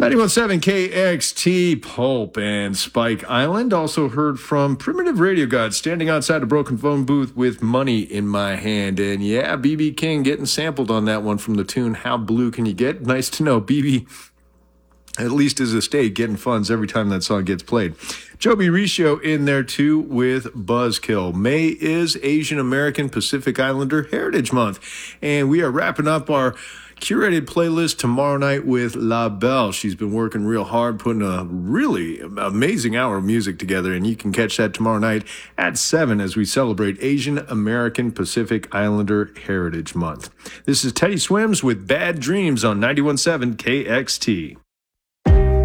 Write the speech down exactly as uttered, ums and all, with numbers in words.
ninety-one point seven K X T, Pulp and Spike Island. Also heard from Primitive Radio God, standing outside a broken phone booth with money in my hand. And yeah, B B King getting sampled on that one from the tune How Blue Can You Get? Nice to know B B, at least his estate, getting funds every time that song gets played. Joby Risho in there too with Buzzkill. May is Asian American Pacific Islander Heritage Month. And we are wrapping up our curated playlist tomorrow night with La Belle. She's been working real hard, putting a really amazing hour of music together, and you can catch that tomorrow night at seven as we celebrate Asian American Pacific Islander Heritage Month. This is Teddy Swims with Bad Dreams on ninety-one point seven K X T.